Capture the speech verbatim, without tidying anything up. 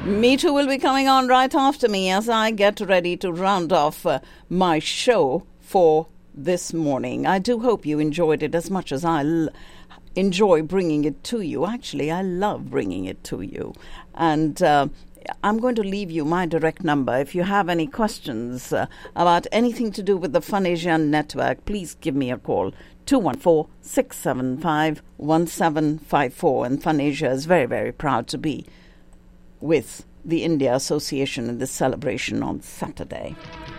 Meetu will be coming on right after me as I get ready to round off uh, my show for this morning. I do hope you enjoyed it as much as I l- enjoy bringing it to you. Actually, I love bringing it to you. And uh, I'm going to leave you my direct number. If you have any questions uh, about anything to do with the Fun Asian Network, please give me a call. two one four, six seven five, one seven five four. And Fun Asia is very, very proud to be with the India Association in this celebration on Saturday.